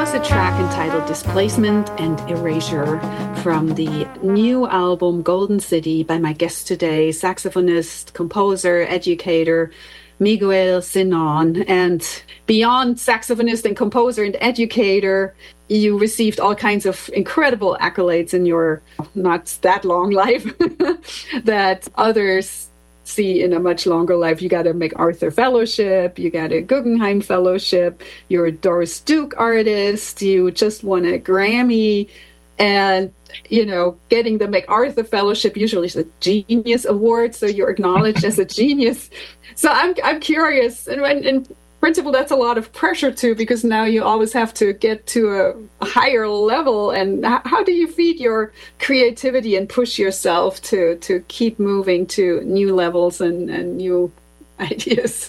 was a track entitled Displacement and Erasure from the new album Golden City by my guest today, saxophonist, composer, educator, Miguel Sinon. And beyond saxophonist and composer and educator, you received all kinds of incredible accolades in your not that long life that others see in a much longer life. You got a MacArthur Fellowship, you got a Guggenheim Fellowship, you're a Doris Duke artist, you just won a Grammy, and getting the MacArthur Fellowship usually is a Genius Award, so you're acknowledged as a genius. So I'm curious, and in principle, that's a lot of pressure too, because now you always have to get to a higher level. And how do you feed your creativity and push yourself to keep moving to new levels and new ideas?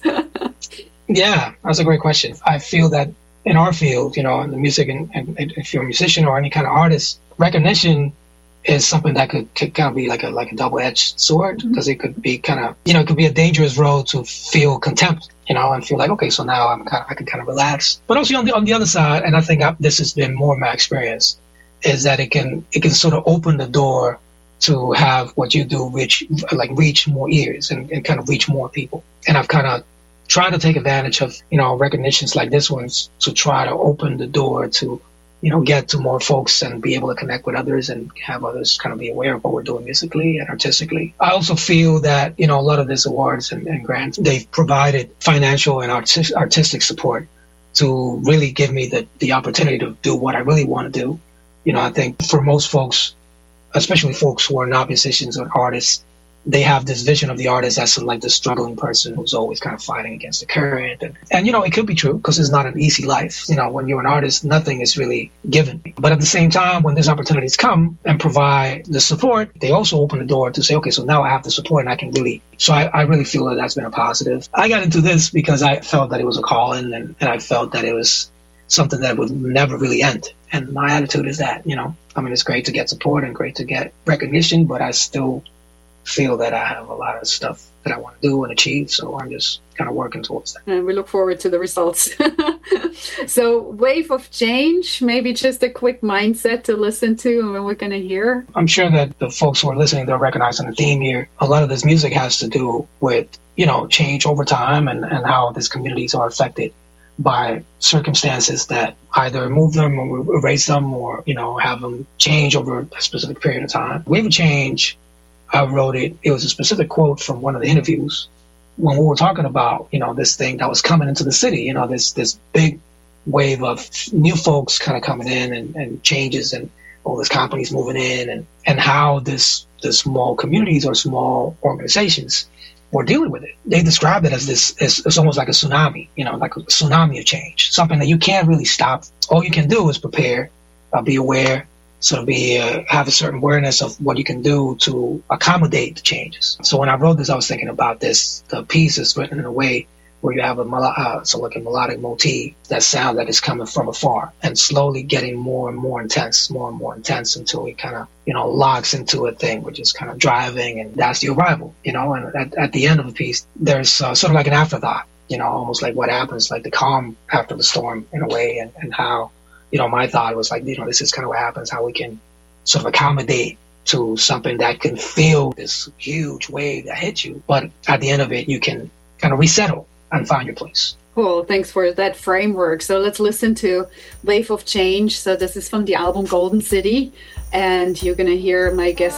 Yeah, that's a great question. I feel that in our field, in the music, and if you're a musician or any kind of artist, recognition is something that could kind of be like a double-edged sword, because it could be kind of, it could be a dangerous road to feel contempt, and feel like, okay, so now I can kind of relax. But also on the other side, and I think this has been more my experience, is that it can sort of open the door to have what you do reach more ears and kind of reach more people. And I've kind of tried to take advantage of, recognitions like this one's to try to open the door to get to more folks and be able to connect with others and have others kind of be aware of what we're doing musically and artistically. I also feel that, a lot of these awards and grants, they've provided financial and artistic support to really give me the opportunity to do what I really want to do. I think for most folks, especially folks who are not musicians or artists, they have this vision of the artist as like the struggling person who's always kind of fighting against the current. And it could be true, because it's not an easy life. When you're an artist, nothing is really given. But at the same time, when these opportunities come and provide the support, they also open the door to say, okay, so now I have the support and I can really... So I really feel that that's been a positive. I got into this because I felt that it was a calling, and I felt that it was something that would never really end. And my attitude is that, it's great to get support and great to get recognition, but I still feel that I have a lot of stuff that I want to do and achieve, so I'm just kind of working towards that. And we look forward to the results. So, Wave of Change, maybe just a quick mindset to listen to and what we're going to hear. I'm sure that the folks who are listening, they're recognizing the theme here. A lot of this music has to do with, change over time and how these communities are affected by circumstances that either move them or erase them or, have them change over a specific period of time. Wave of Change, I wrote it. It was a specific quote from one of the interviews when we were talking about, this thing that was coming into the city, this big wave of new folks kind of coming in and changes and all these companies moving in and how the small communities or small organizations were dealing with it. They described it as it's almost like a tsunami, like a tsunami of change, something that you can't really stop. All you can do is prepare, be aware, sort of have a certain awareness of what you can do to accommodate the changes. So when I wrote this, I was thinking about this. The piece is written in a way where you have a melodic motif, that sound that is coming from afar and slowly getting more and more intense until it kind of, locks into a thing, which is kind of driving, and that's the arrival, and at the end of the piece, there's sort of like an afterthought, almost like what happens, like the calm after the storm in a way, and how, my thought was like, this is kind of what happens, how we can sort of accommodate to something that can feel this huge wave that hits you. But at the end of it, you can kind of resettle and find your place. Cool. Thanks for that framework. So let's listen to Wave of Change. So this is from the album Golden City. And you're going to hear my guest